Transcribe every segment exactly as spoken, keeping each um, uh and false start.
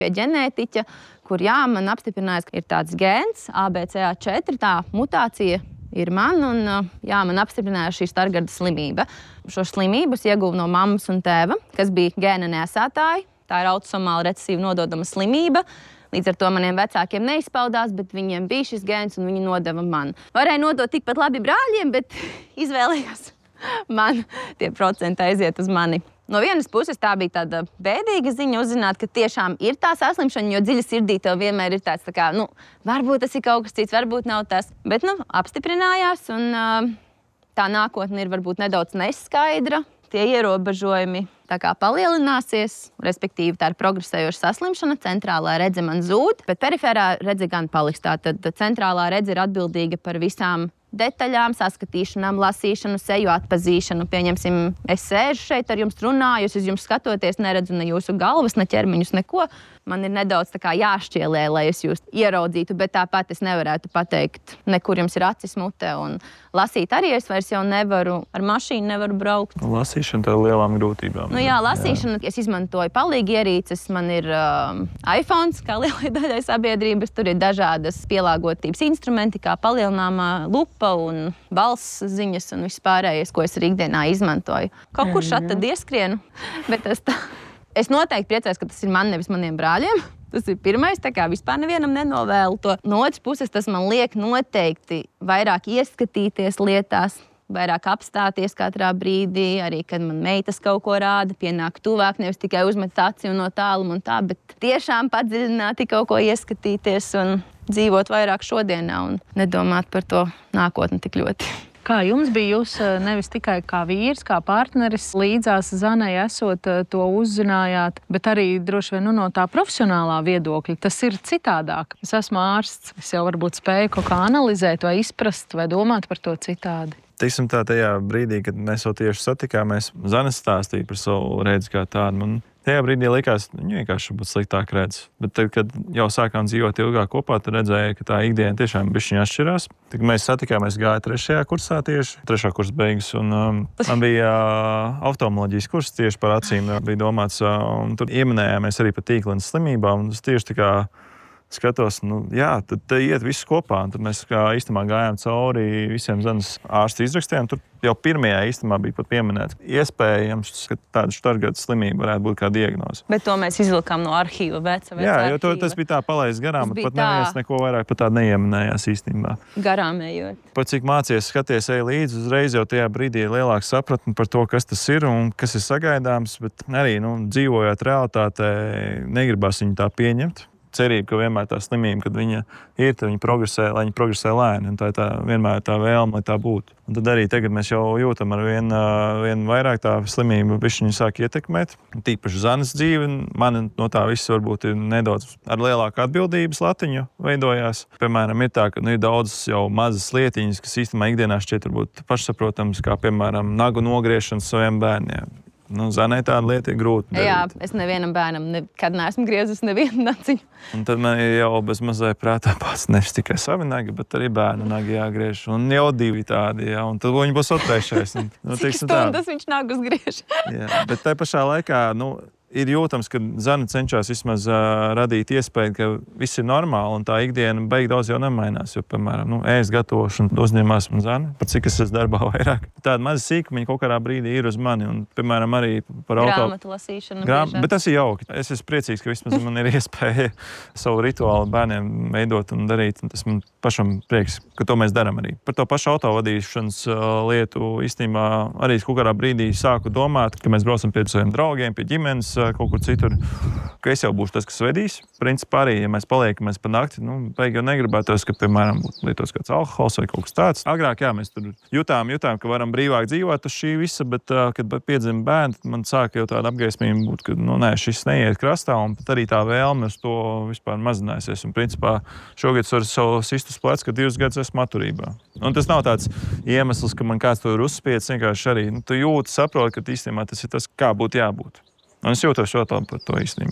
pie ģenētiķa, kur jā, man apstiprinājās, ka ir tāds gēns A B C A četri, tā mutācija ir man, un jā, man apstiprinājās šī Stargarda slimība. Šo slimību es ieguvu no mammas un tēva, kas bija gēna nesētāji. Tā ir autosomāli recesīvi nododama slimība. Līdz ar to maniem vecākiem neizpaudās, bet viņiem bija šis gēns, un viņi nodeva man. Varēja nodot tikpat labi brāļiem, bet izvēlējos man tie procenti aiziet uz mani. No vienas puses tā bija tāda bēdīga ziņa uzzināt, ka tiešām ir tā saslimšana, jo dziļi sirdī tev vienmēr ir tāds, tā kā, nu, varbūt tas ir kaut kas cits, varbūt nav tas. Bet, nu, apstiprinājās, un uh, tā nākotne ir varbūt nedaudz neskaidra. Tie ierobežojumi tā kā palielināsies, respektīvi tā ir progresējoša saslimšana, centrālā redze man zūd, bet periferā redze gan paliks. Tātad centrālā redze ir atbildīga par visām detaļām, saskatīšanām, lasīšanu, seju atpazīšanu. Pieņemsim, es sēžu šeit ar jums runāju, es uz jums skatoties, neredzu ne jūsu galvas, ne ķermeņus, neko. Man ir nedaudz tā kā jāšķielē, lai es jūs ieraudzītu, bet tāpat es nevarētu pateikt, nekur jums ir acis mute. Un lasīt arī es vairs jau nevaru, ar mašīnu nevaru braukt. Lasīšana tā ir lielām grūtībām. Nu jā, lasīšana, jā. Es izmantoju palīgi ierīces, man ir um, iPhones, kā lielai daļai sabiedrības, tur ir dažādas pielāgotības instrumenti, kā palielināmā lupa un balss ziņas un viss pārējais, ko es arī ikdienā izmantoju. Kaut kur šat tad ieskrienu, bet tas tā. Es noteikti priecājos, ka tas ir man, nevis maniem brāļiem. Tas ir pirmais, tā kā vispār nevienam nenovēlu to. No otras puses, tas man liek noteikti vairāk ieskatīties lietās, vairāk apstāties katrā brīdī, arī, kad man meitas kaut ko rāda, pienāk tuvāk, nevis tikai uzmet aci un no tāluma un tā, bet tiešām padziļināti kaut ko ieskatīties un dzīvot vairāk šodienā un nedomāt par to nākotni tik ļoti. Kā jums bija, jūs nevis tikai kā vīrs, kā partneris līdzās Zanai esot, to uzzinājāt, bet arī droši vien nu, no tā profesionālā viedokļa. Tas ir citādāk. Es esmu ārsts, es jau varbūt spēju kaut kā analizēt vai izprast vai domāt par to citādi. Teiksim tā, tajā brīdī, kad mēs jau tieši satikāmies, Zana stāstīja par savu redzi kā tādu. Man tajā brīdī likās, viņa vienkārši būtu sliktāk redz. Bet tad, kad jau sākām dzīvot ilgāk kopā, tad redzēja, ka tā ikdiena tiešām bišķiņ atšķirās. Tad mēs satikāmies gāja trešajā kursā tieši, trešā kursa beigas, un um, man bija uh, oftalmoloģijas kurs tieši par acīm, bija domāts, uh, un tur ieminējāmies arī par tīklenes slimībām, un tas tieši tā kā skatos, nu jā, tad te iet viss kopā, un tad mēs kā īstenībā gājām cauri visiem Zanas ārsta izrakstiem. Tur jau pirmajā īstenībā bija pat pieminēts, iespējams, ka tāda Stargarda slimība varētu būt kā diagnoze. Bet to mēs izvilkām no arhīva, veca, veca Jā, jo to, arhīva. Tas bija tā palaists garām, bet pat tā... neviens neko vairāk pat tā neieminējās īstenībā. Garām ejot. Pat cik mācies skaties ej līdzi, uzreiz jau tajā brīdī ir lielāka sapratne par to, kas tas ir un kas ir sagaidāms, bet arī, nu, dzīvojot realitātē, negribas viņu tā pieņemt. Cerība, ka vienmēr tā slimība, kad viņa ir, tad viņa progresē, lai viņa progresē lēni, un tā ir tā, vienmēr tā vēlme, lai tā būtu. Un tad arī tagad mēs jau jūtam ar vien, vien vairāk tā slimība, bišķiņu sāk ietekmēt. Tīpaši Zanas dzīve, man no tā viss varbūt ir nedaudz ar lielāku atbildības latiņu veidojās. Piemēram, ir tā, ka nu, ir daudzas jau mazas lietiņas, kas īstenībā ikdienā šķiet varbūt pašsaprotams, kā piemēram nagu nogriešana saviem bērniem. Nu, Zanai tāda lieta ir grūti darīt. Jā, es nevienam bērnam nekad neesmu griezus nevienu naciņu. Un tad man jau bez mazai prātā pats nevis tikai savi nagi, bet arī bērnu nagi jāgriež. Un jau divi tādi, jā, un tad viņi būs otrējušies. Nu, Cik stundas viņš nagus griež? Jā, bet tai pašā laikā, nu, ir jūtams, ka Zana cenšas vismaz uh, radīt iespēju, ka viss ir normāli un tā ikdiena beig daudz jau nemainās. Jo, piemēram, nu, ēst gatavošanu uzņemās man Zana, pat cik es esmu darbā vairāk. Tāda maza sīkumiņa kaut kādā brīdī ir uz mani. Un, piemēram, arī par auto... Grāmatu lasīšanu. Grām... Bet tas ir jauki. Es esmu priecīgs, ka vismaz man ir iespēja savu rituālu bērniem veidot un darīt. Un tas man pašam prieks, ka to mēs darām arī. Par to pašu autovadīšanas uh, lietu īstenībā arī kaut kādā brīdī sāku domāt, ka mēs braucam pie saviem draugiem, pie ģimenes, kaut kur citur, ka es jau būšu tas, kas vedīs. Principā arī, ja mēs paliekamies pa nakti, nu, beig jau negribētos, ka, piemēram, būtu lietots kāds alkohols vai kaut kas tāds. Agrāk, jā, mēs tur jutām, jutām, ka varam brīvāk dzīvot uz šī visa, bet, uh, kad piedzima bērni, man sāka jau tāda apgaismība būt, ka, nu, nē, šis neiet krastā, un pat arī tā vēlme uz to vispār mazinājusies. Un, principā, šogad es varu savu sistu uz plecu, ka divus gadus esmu maturībā. Un tas nav tāds iemesls, ka man kāds to ir uzspiedis, vienkārši arī, nu, tu jūti, saproti, ka īstenībā tas ir tas, kā būtu jābūt. Un es jūtos ļoti labi par to īstenībā.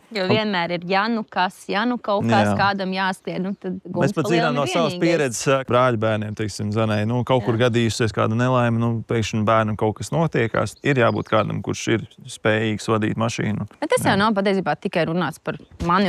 Jo vienmēr ir, ja nu kas, ja nu kaut kas Jā. kādam jāskrien, nu tad Gums Mēs pat pa lielam zinām no ir savas vienīgais. pieredzes, brāļu bērniem, teiksim, Zanai, nu, kaut kur gadījusies kāda nelaime, nu, pēkšņi bērnam kaut kas notiekās. Ir jābūt kādam, kurš ir spējīgs vadīt mašīnu. Bet tas jau nav patiesībā tikai runāts par mani